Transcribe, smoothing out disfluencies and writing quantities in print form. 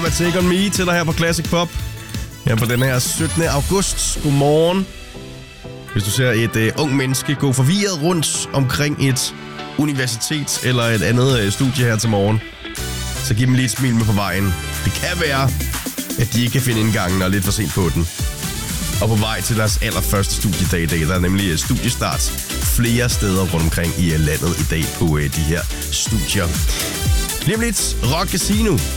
med Take On Me til dig her på Classic Pop. Her på den her 17. august. Godmorgen. Hvis du ser et ung menneske gå forvirret rundt omkring et universitet eller et andet studie her til morgen, så giv dem lige et smil med på vejen. Det kan være, at de ikke kan finde indgangen og er lidt for sent på den. Og på vej til deres allerførste studiedag i dag. Der er nemlig studiestart flere steder rundt omkring i landet i dag på de her studier. Lige om lidt, Rock Casino.